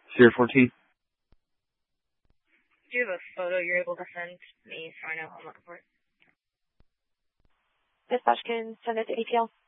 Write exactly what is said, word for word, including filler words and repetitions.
Sphere fourteen. Do you have a photo you're able to send me so I know I'm looking for it? Dispatch can send it to A T L.